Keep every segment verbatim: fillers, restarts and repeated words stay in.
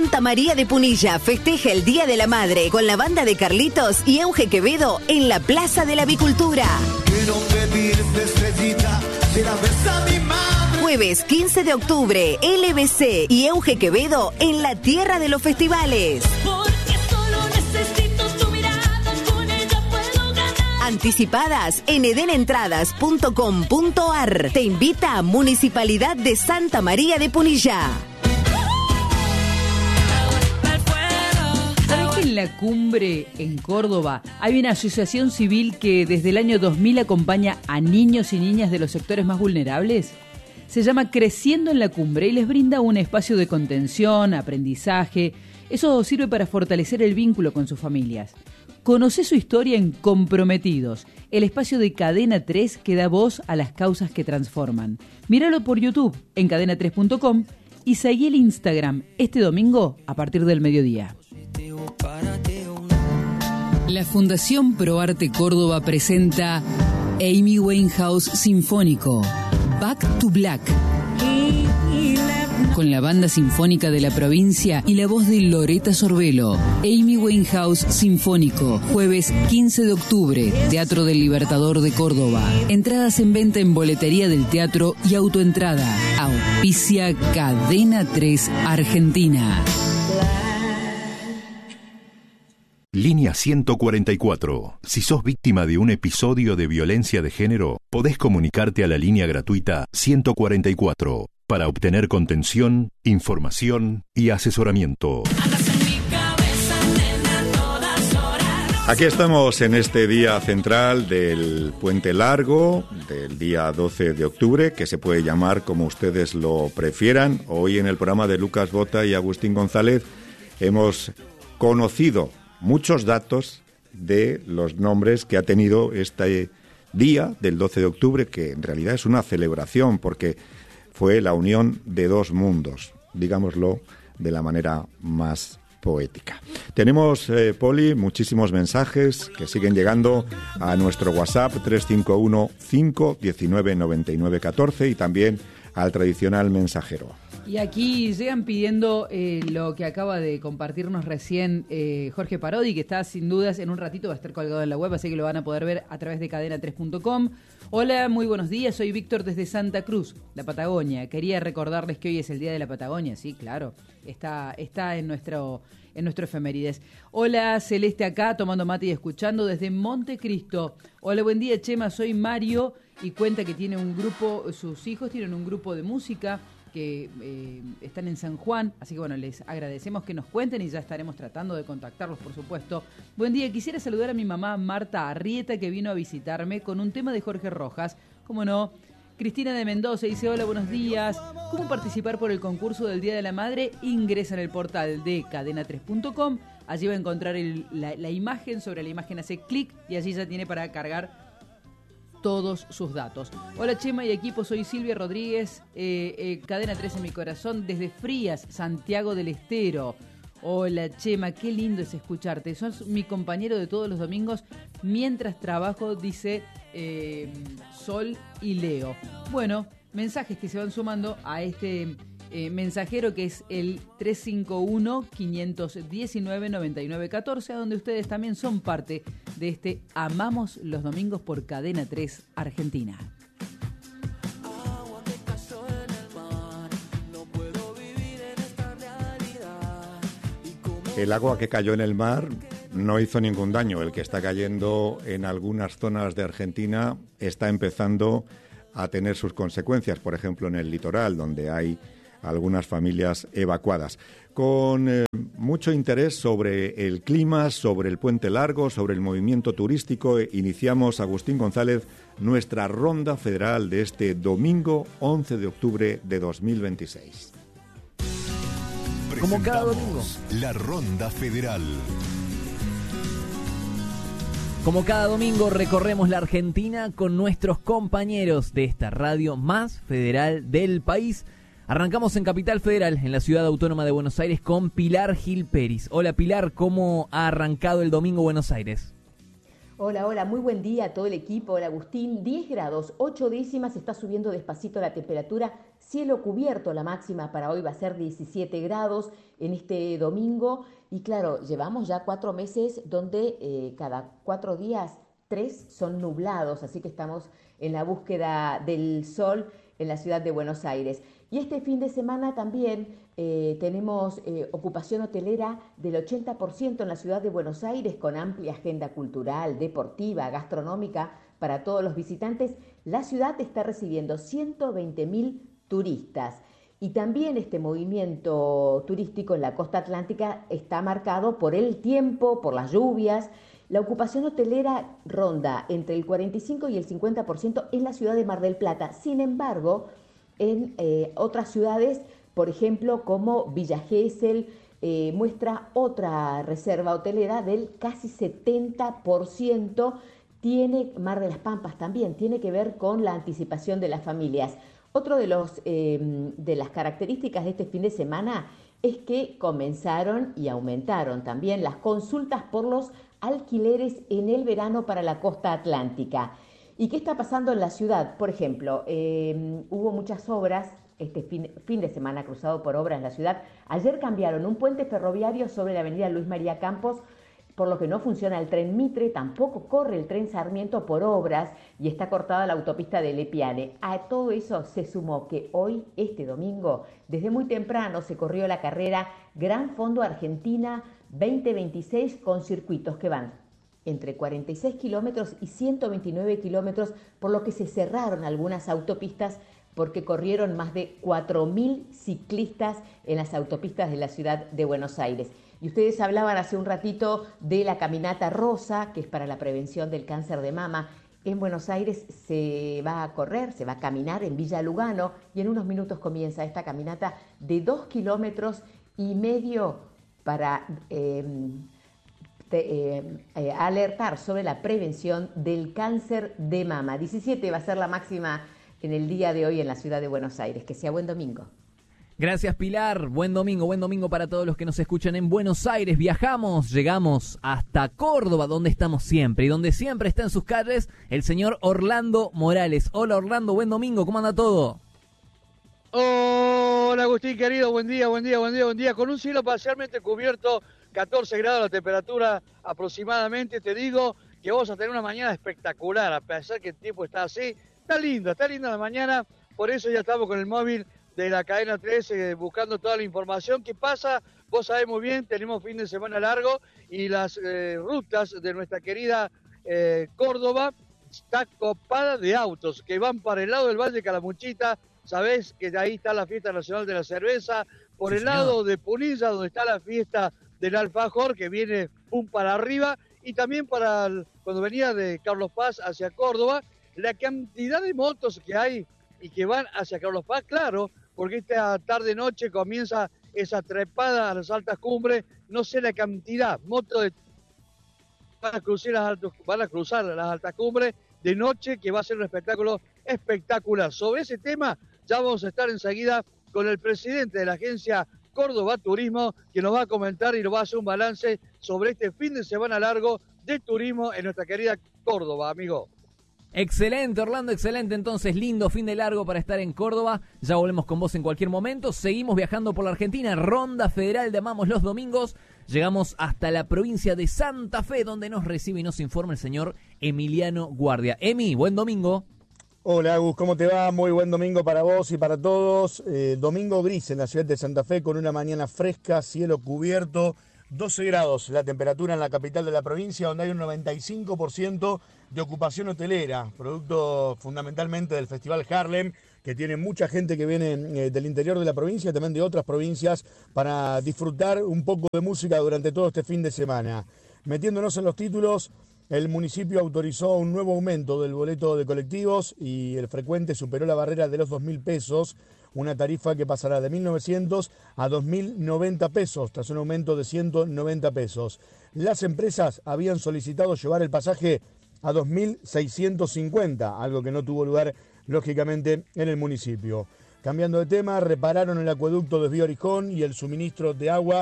Santa María de Punilla festeja el Día de la Madre con la banda de Carlitos y Euge Quevedo en la Plaza de la Avicultura. Jueves quince de octubre, L B C y Euge Quevedo en la Tierra de los Festivales. Anticipadas en edenentradas punto com punto ar. Te invita a Municipalidad de Santa María de Punilla. ¿Sabés que en la cumbre en Córdoba hay una asociación civil que desde el año dos mil acompaña a niños y niñas de los sectores más vulnerables? Se llama Creciendo en la Cumbre y les brinda un espacio de contención, aprendizaje. Eso sirve para fortalecer el vínculo con sus familias. Conocé su historia en Comprometidos, el espacio de Cadena tres que da voz a las causas que transforman. Míralo por YouTube en cadena tres punto com y seguí el Instagram este domingo a partir del mediodía. La Fundación ProArte Córdoba presenta Amy Winehouse Sinfónico, Back to Black, con la banda sinfónica de la provincia y la voz de Loreta Sorbelo. Amy Winehouse Sinfónico, jueves quince de octubre, Teatro del Libertador de Córdoba. Entradas en venta en boletería del teatro y autoentrada. Auspicia Cadena tres Argentina. Línea ciento cuarenta y cuatro. Si sos víctima de un episodio de violencia de género, podés comunicarte a la línea gratuita ciento cuarenta y cuatro para obtener contención, información y asesoramiento. Aquí estamos en este día central del Puente Largo, del día doce de octubre, que se puede llamar como ustedes lo prefieran. Hoy en el programa de Lucas Bota y Agustín González hemos conocido muchos datos de los nombres que ha tenido este día del doce de octubre, que en realidad es una celebración porque fue la unión de dos mundos, digámoslo de la manera más poética. Tenemos, eh, Poli, muchísimos mensajes que siguen llegando a nuestro WhatsApp tres cinco uno, cinco uno nueve, nueve nueve uno cuatro y también al tradicional mensajero. Y aquí llegan pidiendo eh, lo que acaba de compartirnos recién eh, Jorge Parodi, que está sin dudas en un ratito, va a estar colgado en la web, así que lo van a poder ver a través de cadena tres punto com. Hola, muy buenos días, soy Víctor desde Santa Cruz, la Patagonia. Quería recordarles que hoy es el Día de la Patagonia, sí, claro, está, está en nuestro, en nuestro efemérides. Hola, Celeste acá, tomando mate y escuchando desde Montecristo. Hola, buen día, Chema, soy Mario, y cuenta que tiene un grupo, sus hijos tienen un grupo de música que eh, están en San Juan, así que bueno, les agradecemos que nos cuenten y ya estaremos tratando de contactarlos, por supuesto. Buen día, quisiera saludar a mi mamá Marta Arrieta, que vino a visitarme con un tema de Jorge Rojas, cómo no. Cristina de Mendoza dice, hola, buenos días. ¿Cómo participar por el concurso del Día de la Madre? Ingresa en el portal de cadena tres punto com, allí va a encontrar el, la, la imagen, sobre la imagen hace clic y allí ya tiene para cargar todos sus datos. Hola Chema y equipo, soy Silvia Rodríguez, eh, eh, Cadena tres en mi corazón, desde Frías, Santiago del Estero. Hola Chema, qué lindo es escucharte, sos mi compañero de todos los domingos mientras trabajo, dice eh, Sol y Leo. Bueno, mensajes que se van sumando a este eh, mensajero que es el tres cinco uno, cinco uno nueve, nueve nueve uno cuatro, donde ustedes también son parte de este Amamos los Domingos por Cadena tres Argentina. El agua que cayó en el mar no hizo ningún daño. El que está cayendo en algunas zonas de Argentina está empezando a tener sus consecuencias, por ejemplo en el litoral, donde hay algunas familias evacuadas. Con eh, mucho interés sobre el clima, sobre el Puente Largo, sobre el movimiento turístico, eh, iniciamos, Agustín González, nuestra ronda federal de este domingo once de octubre de dos mil veintiséis. Como cada domingo, la ronda federal. Como cada domingo recorremos la Argentina con nuestros compañeros de esta radio más federal del país. Arrancamos en Capital Federal, en la ciudad autónoma de Buenos Aires, con Pilar Gil Peris. Hola Pilar, ¿cómo ha arrancado el domingo Buenos Aires? Hola, hola, muy buen día a todo el equipo. Hola Agustín, diez grados, ocho décimas, está subiendo despacito la temperatura, cielo cubierto, la máxima para hoy va a ser diecisiete grados en este domingo y claro, llevamos ya cuatro meses donde eh, cada cuatro días tres son nublados, así que estamos en la búsqueda del sol en la ciudad de Buenos Aires. Y este fin de semana también eh, tenemos eh, ocupación hotelera del ochenta por ciento en la ciudad de Buenos Aires, con amplia agenda cultural, deportiva, gastronómica para todos los visitantes. La ciudad está recibiendo ciento veinte mil turistas. Y también este movimiento turístico en la costa atlántica está marcado por el tiempo, por las lluvias. La ocupación hotelera ronda entre el cuarenta y cinco y el cincuenta por ciento en la ciudad de Mar del Plata. Sin embargo, en eh, otras ciudades, por ejemplo, como Villa Gesell, eh, muestra otra reserva hotelera del casi setenta por ciento. Tiene Mar de las Pampas también, tiene que ver con la anticipación de las familias. Otro de, los, eh, de las características de este fin de semana es que comenzaron y aumentaron también las consultas por los alquileres en el verano para la costa atlántica. ¿Y qué está pasando en la ciudad? Por ejemplo, eh, hubo muchas obras, este fin, fin de semana cruzado por obras en la ciudad. Ayer cambiaron un puente ferroviario sobre la avenida Luis María Campos, por lo que no funciona el tren Mitre, tampoco corre el tren Sarmiento por obras y está cortada la autopista de Lepiane. A todo eso se sumó que hoy, este domingo, desde muy temprano se corrió la carrera Gran Fondo Argentina veinte veintiséis con circuitos que van entre cuarenta y seis kilómetros y ciento veintinueve kilómetros, por lo que se cerraron algunas autopistas porque corrieron más de cuatro mil ciclistas en las autopistas de la ciudad de Buenos Aires. Y ustedes hablaban hace un ratito de la caminata rosa, que es para la prevención del cáncer de mama. En Buenos Aires se va a correr, se va a caminar en Villa Lugano y en unos minutos comienza esta caminata de dos kilómetros y medio para eh, te, eh, eh, alertar sobre la prevención del cáncer de mama. diecisiete va a ser la máxima en el día de hoy en la ciudad de Buenos Aires. Que sea buen domingo. Gracias, Pilar. Buen domingo, buen domingo para todos los que nos escuchan en Buenos Aires. Viajamos, llegamos hasta Córdoba, donde estamos siempre y donde siempre está en sus calles el señor Orlando Morales. Hola, Orlando, buen domingo, ¿cómo anda todo? Hola, Agustín, querido, buen día, buen día, buen día, buen día. Con un cielo parcialmente cubierto, catorce grados la temperatura aproximadamente. Te digo que vamos a tener una mañana espectacular, a pesar que el tiempo está así. Está lindo, está linda la mañana, por eso ya estamos con el móvil de la cadena tres eh, buscando toda la información. ¿Qué pasa? Vos sabés muy bien, tenemos fin de semana largo y las eh, rutas de nuestra querida eh, Córdoba está copada de autos que van para el lado del Valle de Calamuchita. Sabés que de ahí está la Fiesta Nacional de la Cerveza, por sí, el señor. Lado de Punilla, donde está la fiesta del alfajor, que viene pum para arriba, y también para el, cuando venía de Carlos Paz hacia Córdoba, la cantidad de motos que hay y que van hacia Carlos Paz, claro, porque esta tarde-noche comienza esa trepada a las altas cumbres, no sé la cantidad, motos de... van a cruzar las altas, van a cruzar las altas cumbres de noche, que va a ser un espectáculo espectacular. Sobre ese tema ya vamos a estar enseguida con el presidente de la agencia Córdoba Turismo, que nos va a comentar y nos va a hacer un balance sobre este fin de semana largo de turismo en nuestra querida Córdoba, amigo. Excelente, Orlando, excelente. Entonces, lindo fin de largo para estar en Córdoba. Ya volvemos con vos en cualquier momento. Seguimos viajando por la Argentina. Ronda Federal de Amamos los domingos. Llegamos hasta la provincia de Santa Fe, donde nos recibe y nos informa el señor Emiliano Guardia. Emi, buen domingo. Hola, Agus, ¿cómo te va? Muy buen domingo para vos y para todos. Eh, domingo gris en la ciudad de Santa Fe, con una mañana fresca, cielo cubierto. doce grados la temperatura en la capital de la provincia, donde hay un noventa y cinco por ciento de ocupación hotelera, producto fundamentalmente del Festival Harlem, que tiene mucha gente que viene eh, del interior de la provincia, también de otras provincias, para disfrutar un poco de música durante todo este fin de semana. Metiéndonos en los títulos, el municipio autorizó un nuevo aumento del boleto de colectivos y el frecuente superó la barrera de los dos mil pesos, una tarifa que pasará de mil novecientos a dos mil noventa pesos, tras un aumento de ciento noventa pesos. Las empresas habían solicitado llevar el pasaje a dos mil seiscientos cincuenta, algo que no tuvo lugar, lógicamente, en el municipio. Cambiando de tema, repararon el acueducto de Desvío Orijón y el suministro de agua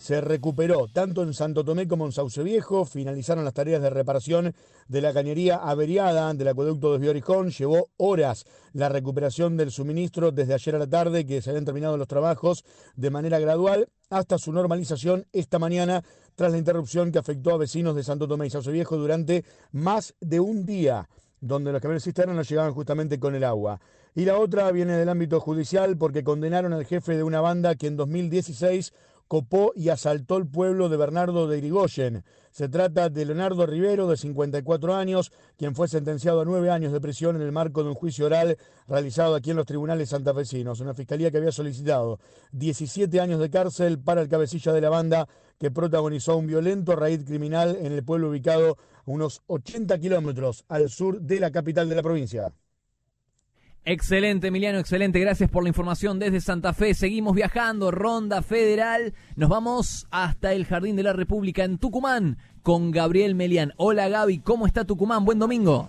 se recuperó tanto en Santo Tomé como en Sauce Viejo. Finalizaron las tareas de reparación de la cañería averiada del acueducto de Biorijón. Llevó horas la recuperación del suministro desde ayer a la tarde, que se habían terminado los trabajos de manera gradual, hasta su normalización esta mañana, tras la interrupción que afectó a vecinos de Santo Tomé y Sauce Viejo durante más de un día, donde los camiones cisternas no llegaban justamente con el agua. Y la otra viene del ámbito judicial, porque condenaron al jefe de una banda que en dos mil dieciséis copó y asaltó el pueblo de Bernardo de Irigoyen. Se trata de Leonardo Rivero, de cincuenta y cuatro años, quien fue sentenciado a nueve años de prisión en el marco de un juicio oral realizado aquí en los tribunales santafesinos. Una fiscalía que había solicitado diecisiete años de cárcel para el cabecilla de la banda que protagonizó un violento raid criminal en el pueblo ubicado a unos ochenta kilómetros al sur de la capital de la provincia. Excelente, Emiliano, excelente. Gracias por la información desde Santa Fe. Seguimos viajando, Ronda Federal. Nos vamos hasta el Jardín de la República en Tucumán con Gabriel Melián. Hola, Gaby, ¿cómo está Tucumán? Buen domingo.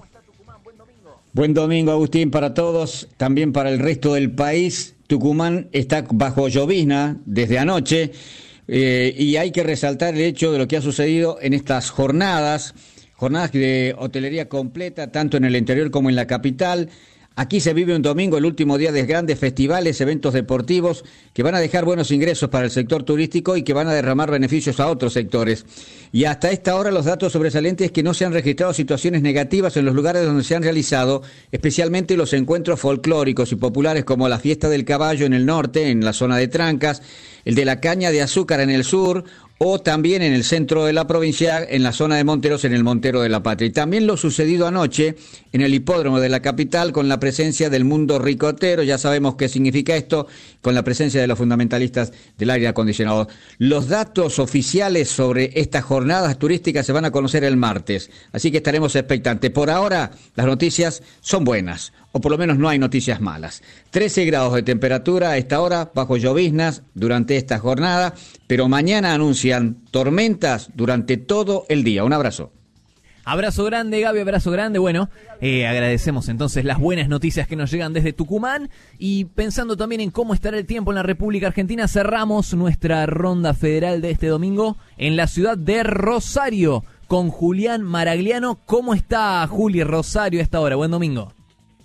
Buen domingo, Agustín, para todos, también para el resto del país. Tucumán está bajo llovizna desde anoche eh, y hay que resaltar el hecho de lo que ha sucedido en estas jornadas, jornadas de hotelería completa, tanto en el interior como en la capital. Aquí se vive un domingo, el último día de grandes festivales, eventos deportivos que van a dejar buenos ingresos para el sector turístico y que van a derramar beneficios a otros sectores. Y hasta esta hora los datos sobresalientes es que no se han registrado situaciones negativas en los lugares donde se han realizado, especialmente los encuentros folclóricos y populares como la Fiesta del Caballo en el norte, en la zona de Trancas, el de la Caña de Azúcar en el sur, o también en el centro de la provincia, en la zona de Monteros, en el Montero de la Patria. Y también lo sucedido anoche en el hipódromo de la capital con la presencia del mundo ricotero, ya sabemos qué significa esto, con la presencia de los fundamentalistas del aire acondicionado. Los datos oficiales sobre estas jornadas turísticas se van a conocer el martes, así que estaremos expectantes. Por ahora, las noticias son buenas, o por lo menos no hay noticias malas. trece grados de temperatura a esta hora, bajo lloviznas durante esta jornada, pero mañana anuncian tormentas durante todo el día. Un abrazo. Abrazo grande, Gaby, abrazo grande. Bueno, eh, agradecemos entonces las buenas noticias que nos llegan desde Tucumán y pensando también en cómo estará el tiempo en la República Argentina, cerramos nuestra ronda federal de este domingo en la ciudad de Rosario con Julián Maragliano. ¿Cómo está Juli Rosario a esta hora? Buen domingo.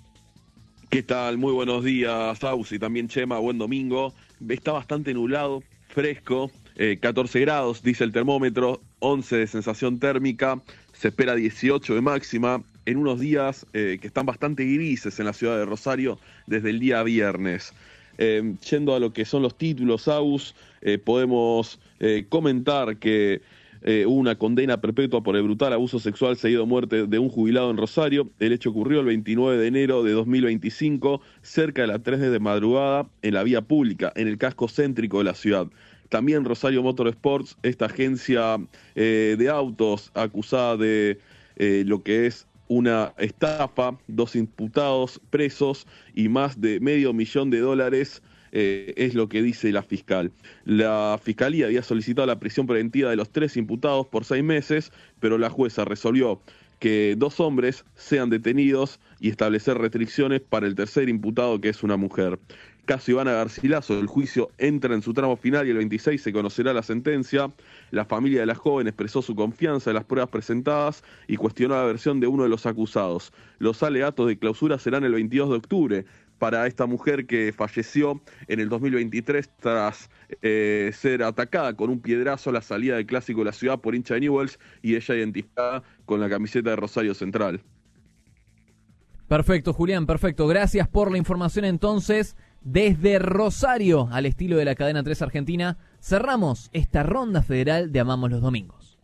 ¿Qué tal? Muy buenos días, Aus, y también Chema, buen domingo. Está bastante nublado, fresco, eh, catorce grados, dice el termómetro, once de sensación térmica, se espera dieciocho de máxima, en unos días eh, que están bastante grises en la ciudad de Rosario desde el día viernes. Eh, yendo a lo que son los títulos, Aus, eh, podemos eh, comentar que Eh, hubo una condena perpetua por el brutal abuso sexual seguido de muerte de un jubilado en Rosario. El hecho ocurrió el veintinueve de enero de dos mil veinticinco, cerca de las tres de madrugada, en la vía pública, en el casco céntrico de la ciudad. También Rosario Motorsports, esta agencia eh, de autos acusada de eh, lo que es una estafa, dos imputados presos y más de medio millón de dólares. Eh, es lo que dice la fiscal. La fiscalía había solicitado la prisión preventiva de los tres imputados por seis meses, pero la jueza resolvió que dos hombres sean detenidos y establecer restricciones para el tercer imputado, que es una mujer. Caso Ivana Garcilaso, el juicio entra en su tramo final y el veintiséis se conocerá la sentencia. La familia de la joven expresó su confianza en las pruebas presentadas y cuestionó la versión de uno de los acusados. Los alegatos de clausura serán el veintidós de octubre. Para esta mujer que falleció en el dos mil veintitrés tras eh, ser atacada con un piedrazo a la salida del Clásico de la Ciudad por hincha de Newell's y ella identificada con la camiseta de Rosario Central. Perfecto, Julián, perfecto. Gracias por la información entonces. Desde Rosario, al estilo de la cadena tres Argentina, cerramos esta ronda federal de Amamos los Domingos.